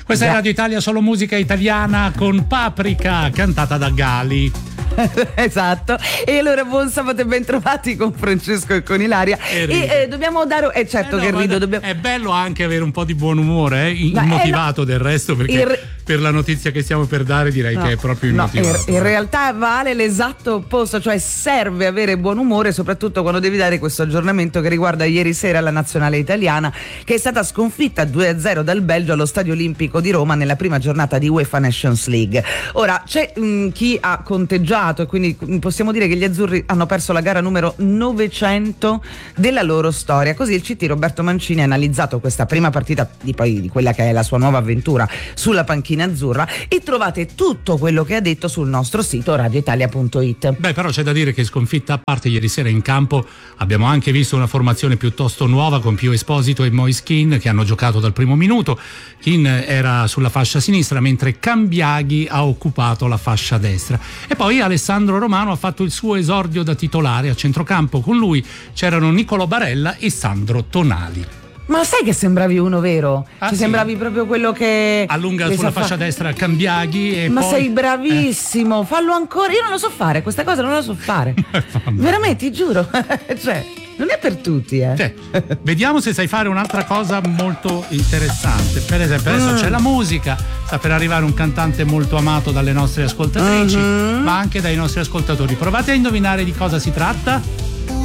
Questa è Radio Italia, solo musica italiana con Paprika, cantata da Gali. Esatto. E allora buon sabato e ben trovati con Francesco e con Ilaria. E dobbiamo dare certo che rido, è bello anche avere un po' di buon umore, immotivato del resto, perché per la notizia che stiamo per dare direi che è proprio immotivato. In realtà vale l'esatto opposto, cioè serve avere buon umore soprattutto quando devi dare questo aggiornamento che riguarda ieri sera la nazionale italiana, che è stata sconfitta 2-0 dal Belgio allo Stadio Olimpico di Roma nella prima giornata di UEFA Nations League. Ora c'è chi ha conteggiato, e quindi possiamo dire che gli azzurri hanno perso la gara numero 900 della loro storia. Così il CT Roberto Mancini ha analizzato questa prima partita di quella che è la sua nuova avventura sulla panchina azzurra, e trovate tutto quello che ha detto sul nostro sito radioitalia.it. Beh, però c'è da dire che, sconfitta a parte, ieri sera in campo abbiamo anche visto una formazione piuttosto nuova con Pio Esposito e Moise Kean, che hanno giocato dal primo minuto. Kean era sulla fascia sinistra mentre Cambiaghi ha occupato la fascia destra, e poi Alessandro Romano ha fatto il suo esordio da titolare a centrocampo. Con lui c'erano Nicolò Barella e Sandro Tonali. Ma sai che sembravi uno vero? Sì? Sembravi proprio quello che allunga sulla fascia destra Cambiaghi e ma poi... sei bravissimo, fallo ancora. Io non lo so fare, questa cosa non la so fare. Veramente, ti giuro. Cioè, non è per tutti, Vediamo se sai fare un'altra cosa molto interessante. Per esempio, adesso c'è la musica, sta per arrivare un cantante molto amato dalle nostre ascoltatrici, ma anche dai nostri ascoltatori. Provate a indovinare di cosa si tratta.